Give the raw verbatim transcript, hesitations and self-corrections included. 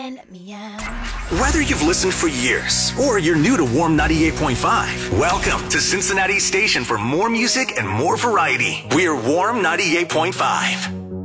Whether you've listened for years or you're new to Warm ninety-eight point five, welcome to Cincinnati's station for more music and more variety. We're Warm ninety-eight point five.